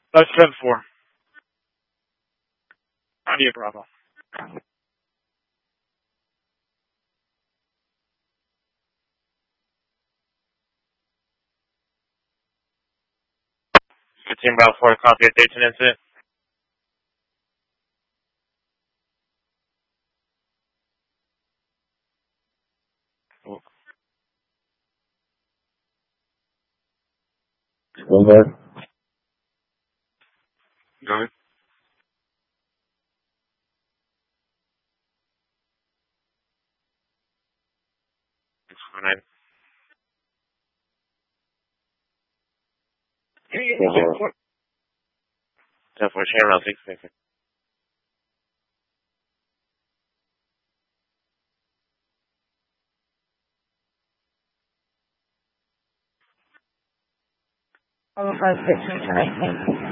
That's 10-4. India Bravo. Team Bravo 4, copy at Dayton incident. Still there? Go ahead. It's fine. Still there. 10-4, chain around 6. All 5 6 and 9.